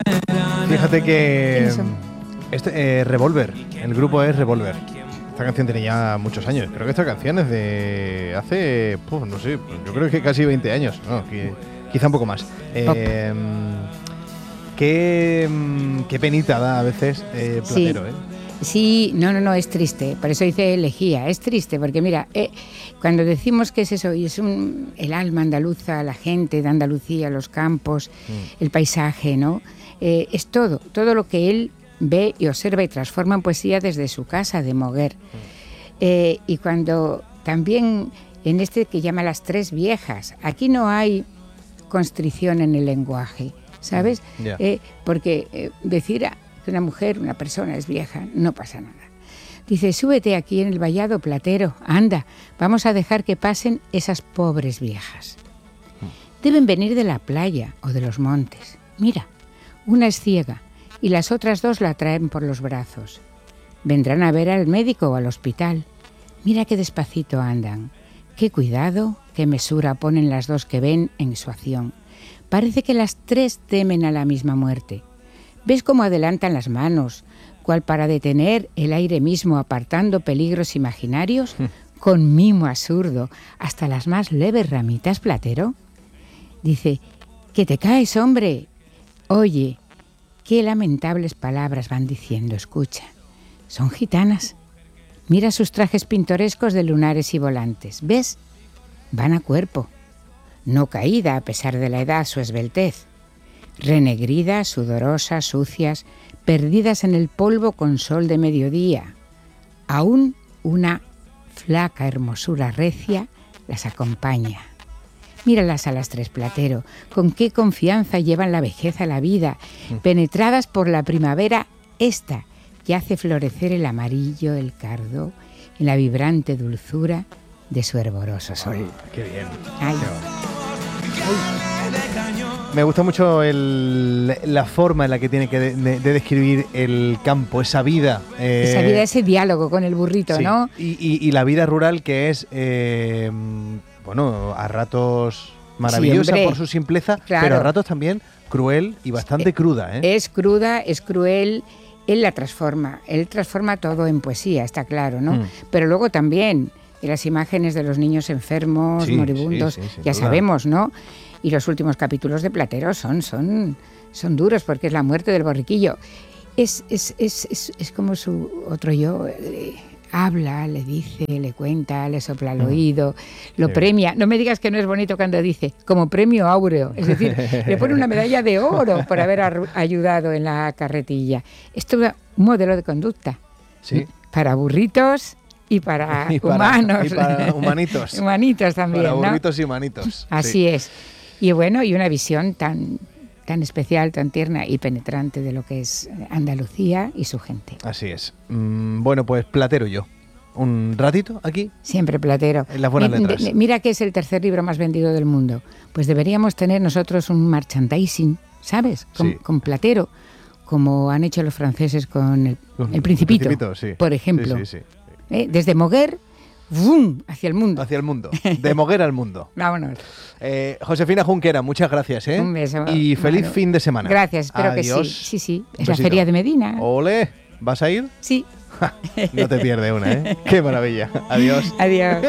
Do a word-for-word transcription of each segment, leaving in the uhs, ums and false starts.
Fíjate que ¿Quiénes son? este eh, Revolver, el grupo es Revolver. Esta canción tiene ya muchos años. Creo que esta canción es de hace, pues, no sé, yo creo que casi veinte años. No, que, quizá un poco más. Eh, qué, qué penita da a veces eh, Platero, Sí. ¿eh? Sí, no, no, no, es triste. Por eso dice elegía. Es triste porque, mira, eh, cuando decimos que es eso, y es un, el alma andaluza, la gente de Andalucía, los campos, mm. el paisaje, ¿no? Eh, es todo, todo lo que él ve y observa y transforma en poesía desde su casa de Moguer. Mm. Eh, y cuando también en este que llama Las Tres Viejas, aquí no hay constricción en el lenguaje, ¿sabes? Mm. Yeah. Eh, porque eh, decir que una mujer, una persona es vieja, no pasa nada. Dice, súbete aquí en el vallado Platero, anda, vamos a dejar que pasen esas pobres viejas. Deben venir de la playa o de los montes. Mira, una es ciega y las otras dos la traen por los brazos. Vendrán a ver al médico o al hospital. Mira qué despacito andan, qué cuidado, qué mesura ponen las dos que ven en su acción. Parece que las tres temen a la misma muerte. ¿Ves cómo adelantan las manos, cual para detener el aire mismo apartando peligros imaginarios? Con mimo absurdo, hasta las más leves ramitas, Platero. Dice, que te caes, hombre. Oye, qué lamentables palabras van diciendo, escucha. Son gitanas. Mira sus trajes pintorescos de lunares y volantes. ¿Ves? Van a cuerpo. No caída a pesar de la edad, su esbeltez. Renegridas, sudorosas, sucias, perdidas en el polvo con sol de mediodía. Aún una flaca hermosura recia las acompaña. Míralas a las tres, Platero, con qué confianza llevan la vejez a la vida, penetradas por la primavera esta, que hace florecer el amarillo, el cardo, en la vibrante dulzura de su hervoroso sol. Oh, ¡qué bien! Ay. Qué Ay. Me gusta mucho el, la forma en la que tiene que de, de, de describir el campo, esa vida. Eh, esa vida, ese diálogo con el burrito, sí. ¿no? Y, y, y la vida rural que es, eh, bueno, a ratos maravillosa sí, por su simpleza, claro. Pero a ratos también cruel y bastante eh, cruda, ¿eh? Es cruda, es cruel. Él la transforma, él transforma todo en poesía, está claro, ¿no? Mm. Pero luego también las imágenes de los niños enfermos, sí, moribundos, sí, sí, ya duda. Sabemos, ¿no? Y los últimos capítulos de Platero son, son, son duros porque es la muerte del borriquillo. Es, es, es, es, es como su otro yo, eh, habla, le dice, le cuenta, le sopla al mm. oído, lo sí. premia. No me digas que no es bonito cuando dice, como premio áureo. Es decir, le pone una medalla de oro por haber ar- ayudado en la carretilla. Esto es un modelo de conducta. Sí. Para burritos y para, y para humanos. Y para humanitos. humanitos también, para burritos ¿no? y humanitos. Así sí. es. Y bueno, y una visión tan, tan especial, tan tierna y penetrante de lo que es Andalucía y su gente. Así es. Mm, bueno, pues Platero y yo. ¿Un ratito aquí? Siempre Platero. En las buenas Mi, letras. de, mira que es el tercer libro más vendido del mundo. Pues deberíamos tener nosotros un merchandising, ¿sabes? Con, sí. con Platero, como han hecho los franceses con el, el Principito, el Principito sí. por ejemplo. Sí, sí, sí. ¿Eh? Desde Moguer, ¡vum!, hacia el mundo. Hacia el mundo. De Moguer al mundo. Vámonos. Eh, Josefina Junquera, muchas gracias, ¿eh? Un beso. Y feliz Manu. fin de semana. Gracias, espero Adiós. que sí. Sí, sí. Es Besito. la Feria de Medina. Ole, ¿vas a ir? Sí. No te pierdes una, ¿eh? Qué maravilla. Adiós. Adiós.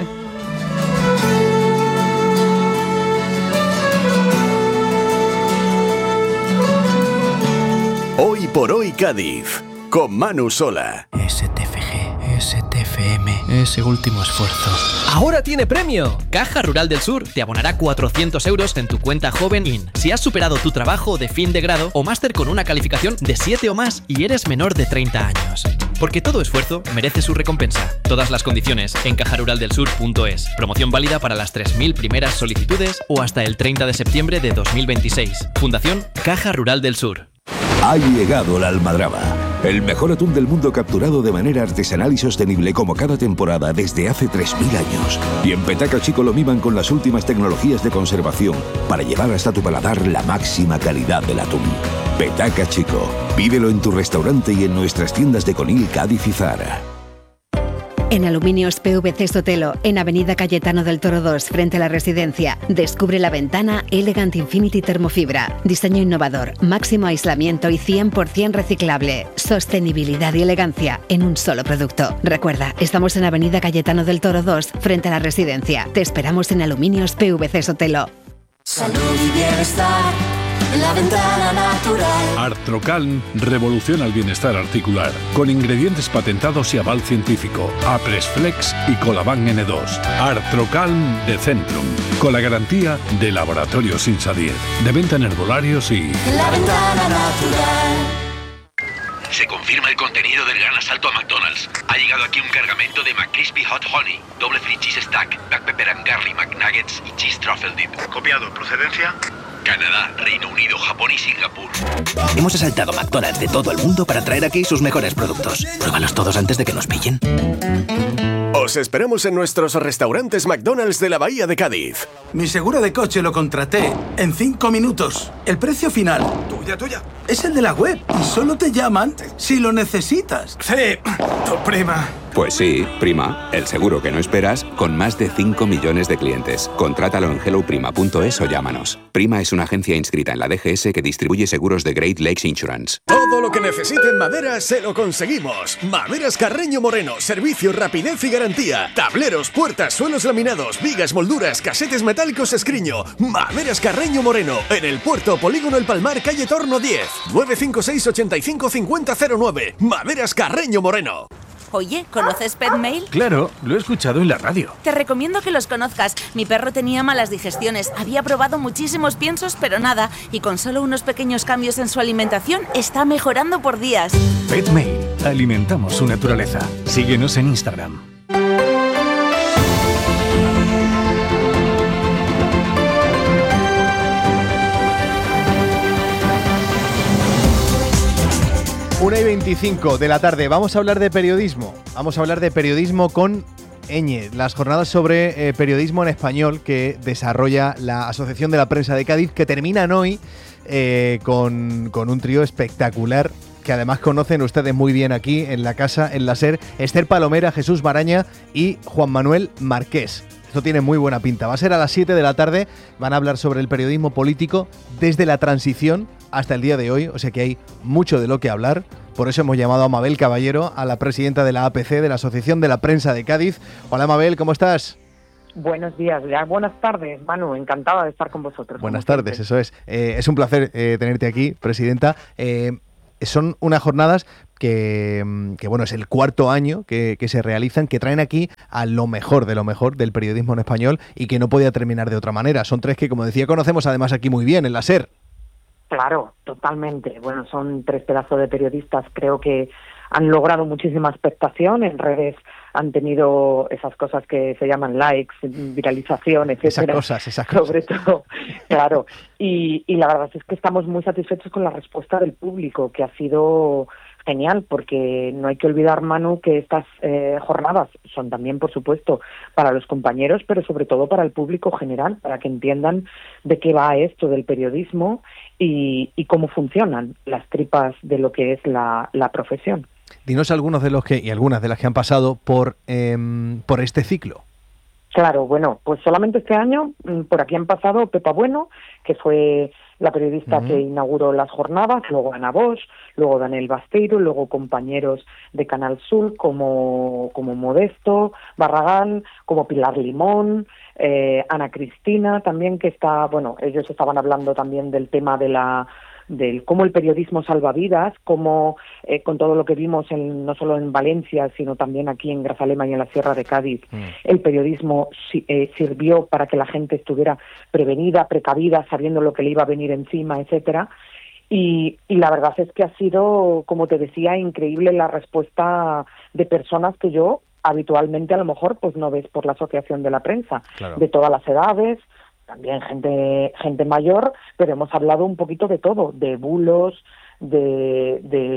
Hoy por hoy Cádiz, con Manu Sola. S T F G, S T F M, ese último esfuerzo. ¡Ahora tiene premio! Caja Rural del Sur te abonará cuatrocientos euros en tu cuenta Joven In si has superado tu trabajo de fin de grado o máster con una calificación de siete o más y eres menor de treinta años. Porque todo esfuerzo merece su recompensa. Todas las condiciones en caja rural del sur punto es. Promoción válida para las tres mil primeras solicitudes o hasta el treinta de septiembre de dos mil veintiséis. Fundación Caja Rural del Sur. Ha llegado la almadraba, el mejor atún del mundo capturado de manera artesanal y sostenible como cada temporada desde hace tres mil años. Y en Petaca Chico lo miman con las últimas tecnologías de conservación para llevar hasta tu paladar la máxima calidad del atún. Petaca Chico, pídelo en tu restaurante y en nuestras tiendas de Conil, Cádiz y Zara. En Aluminios P V C Sotelo, en Avenida Cayetano del Toro dos, frente a la residencia, descubre la ventana Elegant Infinity Termofibra. Diseño innovador, máximo aislamiento y cien por ciento reciclable. Sostenibilidad y elegancia en un solo producto. Recuerda, estamos en Avenida Cayetano del Toro dos, frente a la residencia. Te esperamos en Aluminios P V C Sotelo. Salud y bienestar en la ventana natural. Artrocalm revoluciona el bienestar articular con ingredientes patentados y aval científico. Apresflex y Colaban N dos. Artrocalm de Centrum, con la garantía de Laboratorios Insadiet. De venta en herbolarios y... La ventana natural. Se confirma el contenido del gran asalto a McDonald's. Ha llegado aquí un cargamento de McCrispy Hot Honey, doble free cheese stack, black pepper and garlic McNuggets y cheese truffle dip. Copiado. ¿Procedencia? Canadá, Reino Unido, Japón y Singapur. Hemos asaltado McDonald's de todo el mundo para traer aquí sus mejores productos. Pruébalos todos antes de que nos pillen. Os esperamos en nuestros restaurantes McDonald's de la Bahía de Cádiz. Mi seguro de coche lo contraté en cinco minutos. El precio final... Tuya, tuya. Es el de la web y solo te llaman si lo necesitas. Sí, tu prima. Pues sí, Prima, el seguro que no esperas, con más de cinco millones de clientes. Contrátalo en hello prima punto es o llámanos. Prima es una agencia inscrita en la D G S que distribuye seguros de Great Lakes Insurance. Todo lo que necesite en madera se lo conseguimos. Maderas Carreño Moreno, servicio, rapidez y garantía. Tableros, puertas, suelos laminados, vigas, molduras, casetes metálicos Escriño. Maderas Carreño Moreno, en el Puerto Polígono El Palmar, calle Torno diez. nueve cinco seis, ocho cinco cinco cero cero nueve. Maderas Carreño Moreno. Oye, ¿conoces PetMail? Claro, lo he escuchado en la radio. Te recomiendo que los conozcas. Mi perro tenía malas digestiones, había probado muchísimos piensos, pero nada. Y con solo unos pequeños cambios en su alimentación, está mejorando por días. PetMail. Alimentamos su naturaleza. Síguenos en Instagram. una y veinticinco de la tarde. Vamos a hablar de periodismo. Vamos a hablar de periodismo con Eñe, las jornadas sobre eh, periodismo en español que desarrolla la Asociación de la Prensa de Cádiz, que terminan hoy eh, con, con un trío espectacular que además conocen ustedes muy bien aquí en la casa, en la SER: Esther Palomera, Jesús Maraña y Juan Manuel Marqués. Esto tiene muy buena pinta. Va a ser a las siete de la tarde. Van a hablar sobre el periodismo político desde la transición hasta el día de hoy. O sea que hay mucho de lo que hablar. Por eso hemos llamado a Mabel Caballero, a la presidenta de la A P C, de la Asociación de la Prensa de Cádiz. Hola Mabel, ¿cómo estás? Buenos días, ya buenas tardes, Manu. Encantada de estar con vosotros. Buenas tardes, eso es. Eh, es un placer eh, tenerte aquí, presidenta. Eh, son unas jornadas que, que, bueno, es el cuarto año que, que se realizan, que traen aquí a lo mejor de lo mejor del periodismo en español y que no podía terminar de otra manera. Son tres que, como decía, conocemos además aquí muy bien, en la SER. Claro, totalmente. Bueno, son tres pedazos de periodistas, creo que han logrado muchísima expectación en redes, han tenido esas cosas que se llaman likes, viralización, etcétera. Esas cosas, esas cosas. Sobre todo, claro. Y, y la verdad es que estamos muy satisfechos con la respuesta del público, que ha sido genial, porque no hay que olvidar, Manu, que estas eh, jornadas son también, por supuesto, para los compañeros, pero sobre todo para el público general, para que entiendan de qué va esto del periodismo y, y cómo funcionan las tripas de lo que es la, la profesión. Dinos algunos de los que y algunas de las que han pasado por eh, por este ciclo. Claro, bueno, pues solamente este año por aquí han pasado Pepa Bueno, que fue la periodista uh-huh. que inauguró las jornadas, luego Ana Bosch, luego Daniel Basteiro, luego compañeros de Canal Sur como, como Modesto Barragán, como Pilar Limón, eh, Ana Cristina también, que está, bueno, ellos estaban hablando también del tema de la del cómo el periodismo salva vidas, cómo eh, con todo lo que vimos en, no solo en Valencia, sino también aquí en Grazalema y en la Sierra de Cádiz, mm. el periodismo si, eh, sirvió para que la gente estuviera prevenida, precavida, sabiendo lo que le iba a venir encima, etcétera. Y, y la verdad es que ha sido, como te decía, increíble la respuesta de personas que yo habitualmente a lo mejor pues no ves por la Asociación de la Prensa, claro. de todas las edades, también gente gente mayor, pero hemos hablado un poquito de todo, de bulos, de,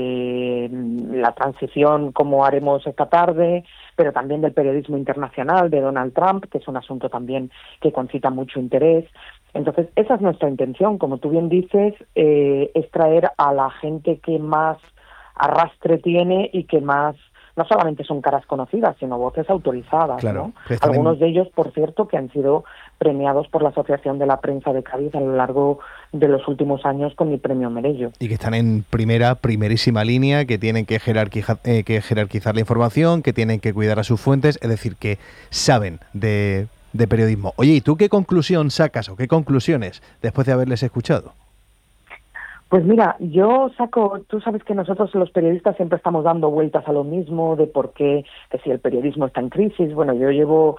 de la transición, como haremos esta tarde, pero también del periodismo internacional, de Donald Trump, que es un asunto también que concita mucho interés. Entonces, esa es nuestra intención, como tú bien dices, eh, es traer a la gente que más arrastre tiene y que más no solamente son caras conocidas, sino voces autorizadas, claro, ¿no? Algunos en... de ellos, por cierto, que han sido premiados por la Asociación de la Prensa de Cádiz a lo largo de los últimos años con el premio Merello. Y que están en primera, primerísima línea, que tienen que jerarquizar, eh, que jerarquizar la información, que tienen que cuidar a sus fuentes, es decir, que saben de, de periodismo. Oye, ¿y tú qué conclusión sacas o qué conclusiones después de haberles escuchado? Pues mira, yo saco, tú sabes que nosotros los periodistas siempre estamos dando vueltas a lo mismo, de por qué, que si el periodismo está en crisis. Bueno, yo llevo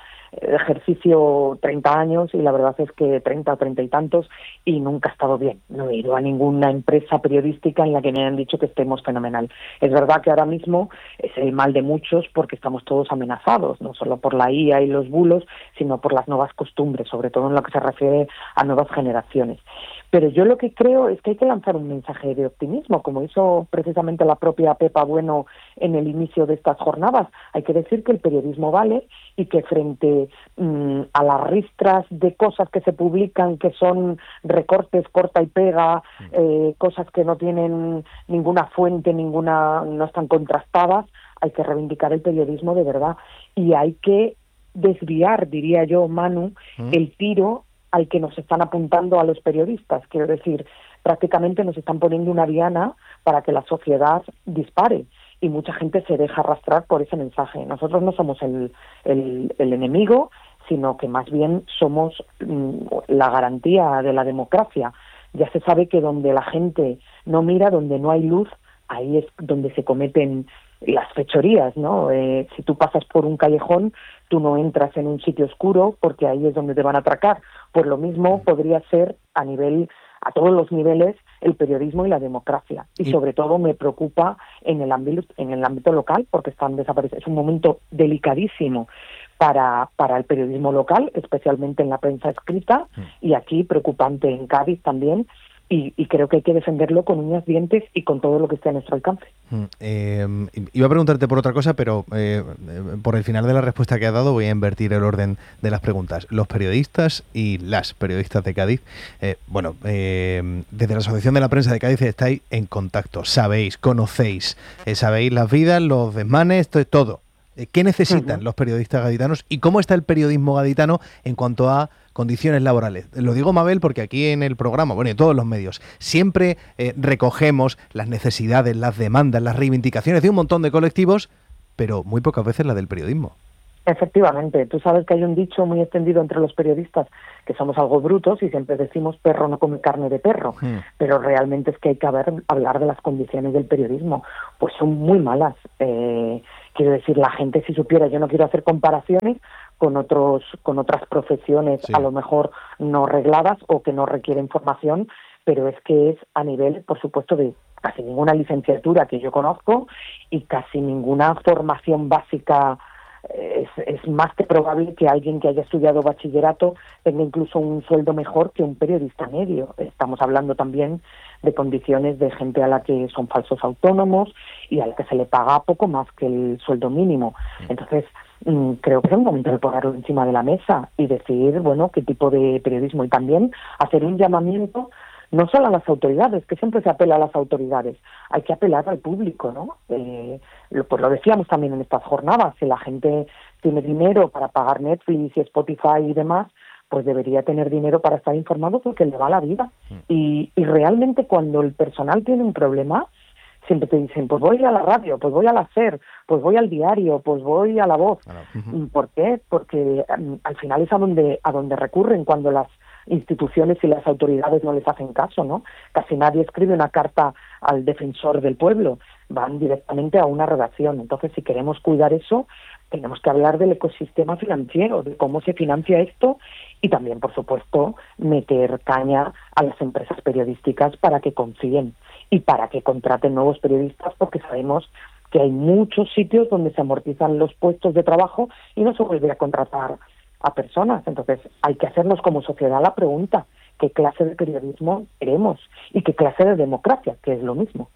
ejercicio treinta años y la verdad es que treinta o treinta y tantos y nunca he estado bien. No he ido a ninguna empresa periodística en la que me hayan dicho que estemos fenomenal. Es verdad que ahora mismo es el mal de muchos porque estamos todos amenazados, no solo por la I A y los bulos, sino por las nuevas costumbres, sobre todo en lo que se refiere a nuevas generaciones. Pero yo lo que creo es que hay que lanzar un mensaje de optimismo, como hizo precisamente la propia Pepa Bueno en el inicio de estas jornadas. Hay que decir que el periodismo vale y que frente mmm, a las ristras de cosas que se publican, que son recortes, corta y pega, eh, cosas que no tienen ninguna fuente, ninguna, no están contrastadas, hay que reivindicar el periodismo de verdad. Y hay que desviar, diría yo, Manu, ¿Mm? el tiro al que nos están apuntando a los periodistas. Quiero decir, prácticamente nos están poniendo una diana para que la sociedad dispare y mucha gente se deja arrastrar por ese mensaje. Nosotros no somos el, el, el enemigo, sino que más bien somos mm, la garantía de la democracia. Ya se sabe que donde la gente no mira, donde no hay luz, ahí es donde se cometen las fechorías, ¿no? Eh, si tú pasas por un callejón, tú no entras en un sitio oscuro porque ahí es donde te van a atracar. Pues lo mismo podría ser a nivel, a todos los niveles, el periodismo y la democracia. Y sobre todo me preocupa en el ámbito, en el ámbito local, porque están desapareciendo. Es un momento delicadísimo para, para el periodismo local, especialmente en la prensa escrita, y aquí preocupante en Cádiz también. Y, y creo que hay que defenderlo con uñas, dientes y con todo lo que esté a nuestro alcance. Eh, iba a preguntarte por otra cosa, pero eh, por el final de la respuesta que ha dado voy a invertir el orden de las preguntas. Los periodistas y las periodistas de Cádiz, eh, bueno, eh, desde la Asociación de la Prensa de Cádiz estáis en contacto, sabéis, conocéis, eh, sabéis las vidas, los desmanes, todo. todo. ¿Qué necesitan uh-huh. los periodistas gaditanos y cómo está el periodismo gaditano en cuanto a condiciones laborales? Lo digo, Mabel, porque aquí en el programa, bueno, en todos los medios, siempre eh, recogemos las necesidades, las demandas, las reivindicaciones de un montón de colectivos, pero muy pocas veces la del periodismo. Efectivamente, tú sabes que hay un dicho muy extendido entre los periodistas que somos algo brutos y siempre decimos perro no come carne de perro, mm. pero realmente es que hay que haber, hablar de las condiciones del periodismo, pues son muy malas. Eh, quiero decir, la gente si supiera, yo no quiero hacer comparaciones con otros, con otras profesiones sí. a lo mejor no regladas o que no requieren formación, pero es que es a nivel, por supuesto, de casi ninguna licenciatura que yo conozco y casi ninguna formación básica. Es, es más que probable que alguien que haya estudiado bachillerato tenga incluso un sueldo mejor que un periodista medio. Estamos hablando también de condiciones de gente a la que son falsos autónomos y a la que se le paga poco más que el sueldo mínimo. Entonces, mmm, creo que es un momento de ponerlo encima de la mesa y decidir, bueno, qué tipo de periodismo y también hacer un llamamiento no solo a las autoridades, que siempre se apela a las autoridades, hay que apelar al público, ¿no? Eh, lo, pues lo decíamos también en estas jornadas, si la gente tiene dinero para pagar Netflix y Spotify y demás, pues debería tener dinero para estar informado porque le va la vida. Y, y realmente cuando el personal tiene un problema, siempre te dicen, pues voy a la radio, pues voy a la SER, pues voy al diario, pues voy a La Voz. Uh-huh. ¿Por qué? Porque um, al final es a donde, a donde recurren cuando las instituciones y las autoridades no les hacen caso, ¿no? Casi nadie escribe una carta al defensor del pueblo, van directamente a una redacción. Entonces, si queremos cuidar eso, tenemos que hablar del ecosistema financiero, de cómo se financia esto y también, por supuesto, meter caña a las empresas periodísticas para que confíen y para que contraten nuevos periodistas, porque sabemos que hay muchos sitios donde se amortizan los puestos de trabajo y no se vuelve a contratar a personas. Entonces hay que hacernos como sociedad la pregunta, ¿qué clase de periodismo queremos? Y qué clase de democracia, que es lo mismo.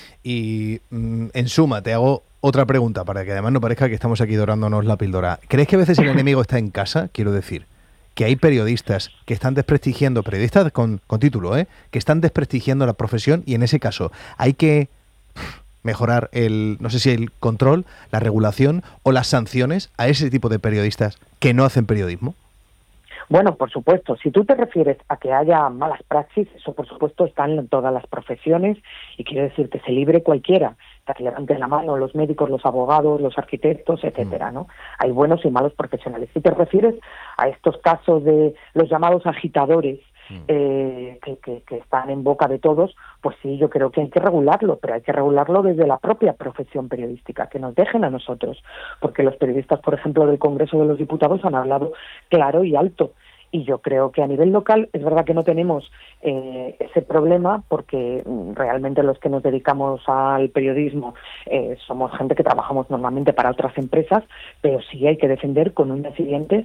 Y mm, en suma, te hago otra pregunta, para que además no parezca que estamos aquí dorándonos la píldora. ¿Crees que a veces el enemigo está en casa? Quiero decir, que hay periodistas que están desprestigiando, periodistas con, con título, ¿eh? que están desprestigiando la profesión y en ese caso hay que mejorar el, no sé si el control, la regulación o las sanciones a ese tipo de periodistas que no hacen periodismo? Bueno, por supuesto, si tú te refieres a que haya malas praxis, eso por supuesto está en todas las profesiones y quiero decir que se libre cualquiera, hasta que levanten la mano los médicos, los abogados, los arquitectos, etcétera, ¿no? Hay buenos y malos profesionales. Si te refieres a estos casos de los llamados agitadores, Eh, que, que, que están en boca de todos, pues sí, yo creo que hay que regularlo, pero hay que regularlo desde la propia profesión periodística, que nos dejen a nosotros, porque los periodistas, por ejemplo, del Congreso de los Diputados han hablado claro y alto, y yo creo que a nivel local es verdad que no tenemos eh, ese problema, porque realmente los que nos dedicamos al periodismo eh, somos gente que trabajamos normalmente para otras empresas, pero sí hay que defender con uñas y dientes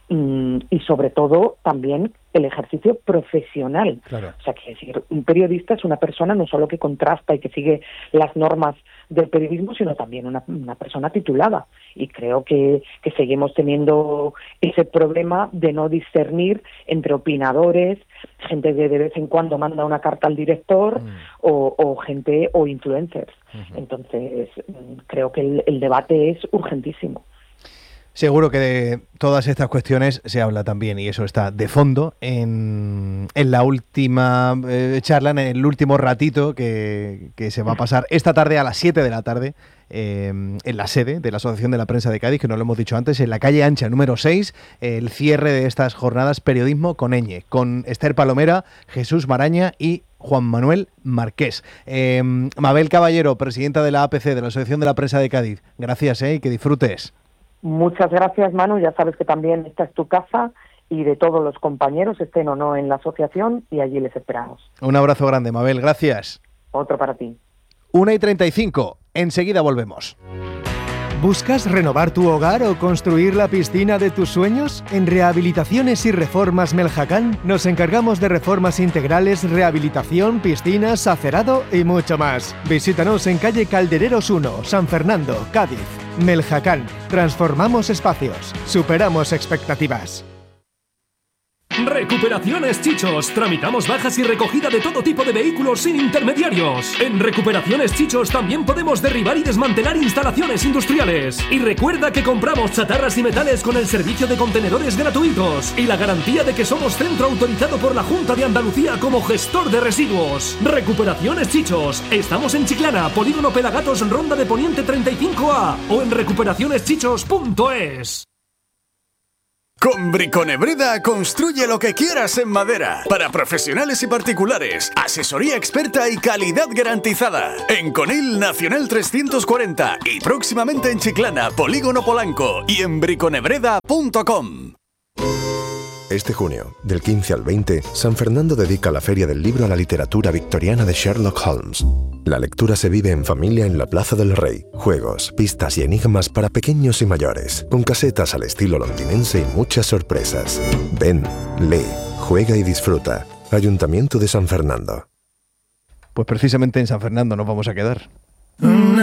y sobre todo también el ejercicio profesional. Claro. O sea, que decir, un periodista es una persona no solo que contrasta y que sigue las normas del periodismo, sino también una, una persona titulada. Y creo que, que seguimos teniendo ese problema de no discernir entre opinadores, gente que de vez en cuando manda una carta al director mm. o, o gente o influencers. Uh-huh. Entonces, creo que el, el debate es urgentísimo. Seguro que de todas estas cuestiones se habla también, y eso está de fondo en, en la última eh, charla, en el último ratito que, que se va a pasar esta tarde a las siete de la tarde eh, en la sede de la Asociación de la Prensa de Cádiz, que no lo hemos dicho antes, en la calle Ancha número seis, el cierre de estas jornadas Periodismo con Ñ, con Esther Palomera, Jesús Maraña y Juan Manuel Marqués. Eh, Mabel Caballero, presidenta de la A P C, de la Asociación de la Prensa de Cádiz, gracias eh, y que disfrutes. Muchas gracias, Manu. Ya sabes que también esta es tu casa y de todos los compañeros, estén o no en la asociación, y allí les esperamos. Un abrazo grande, Mabel. Gracias. Otro para ti. una y treinta y cinco. Enseguida volvemos. ¿Buscas renovar tu hogar o construir la piscina de tus sueños? En Rehabilitaciones y Reformas Meljacán nos encargamos de reformas integrales, rehabilitación, piscinas, acerado y mucho más. Visítanos en calle Caldereros uno, San Fernando, Cádiz. Meljacán. Transformamos espacios. Superamos expectativas. Recuperaciones Chichos. Tramitamos bajas y recogida de todo tipo de vehículos sin intermediarios. En Recuperaciones Chichos también podemos derribar y desmantelar instalaciones industriales. Y recuerda que compramos chatarras y metales con el servicio de contenedores gratuitos y la garantía de que somos centro autorizado por la Junta de Andalucía como gestor de residuos. Recuperaciones Chichos. Estamos en Chiclana, Polígono Pelagatos, Ronda de Poniente treinta y cinco A o en recuperaciones chichos punto es. Con Briconebreda construye lo que quieras en madera. Para profesionales y particulares, asesoría experta y calidad garantizada. En Conil Nacional trescientos cuarenta y próximamente en Chiclana, Polígono Polanco y en briconebreda punto com. Este junio, del quince al veinte, San Fernando dedica la Feria del Libro a la literatura victoriana de Sherlock Holmes. La lectura se vive en familia en la Plaza del Rey. Juegos, pistas y enigmas para pequeños y mayores, con casetas al estilo londinense y muchas sorpresas. Ven, lee, juega y disfruta. Ayuntamiento de San Fernando. Pues precisamente en San Fernando nos vamos a quedar.